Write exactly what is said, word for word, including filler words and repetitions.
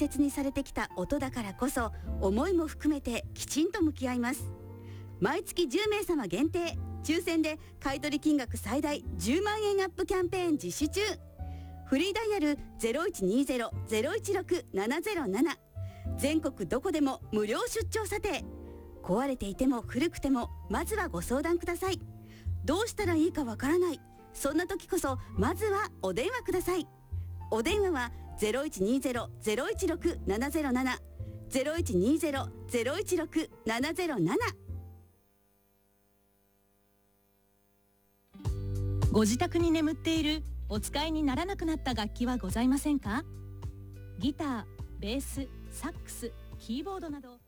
切にされてきた音だからこそ、思いも含めてきちんと向き合います。毎月じゅうめいさま限定、抽選で買取金額最大じゅうまんえんアップキャンペーン実施中。フリーダイヤル ゼロいちにゼロ ゼロいちろく ななゼロなな、全国どこでも無料出張査定。壊れていても古くても、まずはご相談ください。どうしたらいいかわからない、そんな時こそまずはお電話ください。お電話は ゼロいちにゼロ ゼロいちろく ななゼロなな ゼロいちにゼロ ゼロいちろく ななゼロなな。 ご自宅に眠っているお使いにならなくなった楽器はございませんか？ギター、ベース、サックス、キーボードなど